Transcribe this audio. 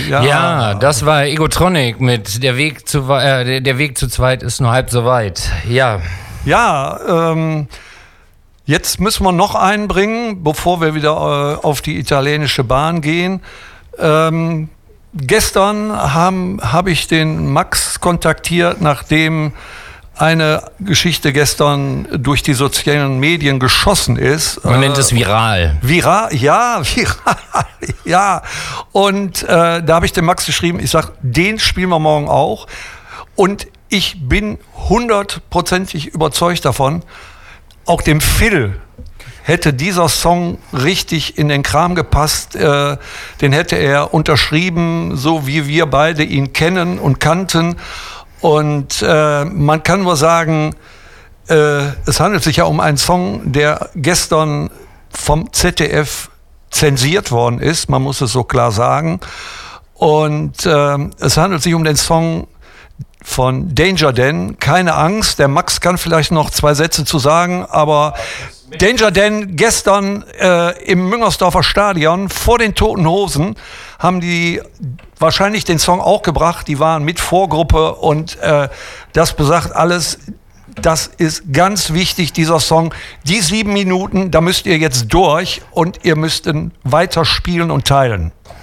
Ja, das war Egotronic mit der Weg zu zweit ist nur halb so weit. Ja. Ja, jetzt müssen wir noch einen bringen, bevor wir wieder auf die italienische Bahn gehen. Gestern habe ich den Max kontaktiert, nachdem eine Geschichte gestern durch die sozialen Medien geschossen ist. Man nennt es viral. Viral, ja. Und da habe ich dem Max geschrieben, ich sage, den spielen wir morgen auch. Und ich bin 100%ig überzeugt davon, auch dem Phil hätte dieser Song richtig in den Kram gepasst. Den hätte er unterschrieben, so wie wir beide ihn kennen und kannten. Und man kann nur sagen, es handelt sich ja um einen Song, der gestern vom ZDF zensiert worden ist. Man muss es so klar sagen. Und es handelt sich um den Song von Danger Dan. Keine Angst, der Max kann vielleicht noch 2 Sätze zu sagen, aber Danger Dan gestern im Müngersdorfer Stadion vor den Toten Hosen haben die wahrscheinlich den Song auch gebracht. Die waren mit Vorgruppe und das besagt alles. Das ist ganz wichtig, dieser Song. Die 7 Minuten, da müsst ihr jetzt durch und ihr müsst ihn weiter spielen und teilen.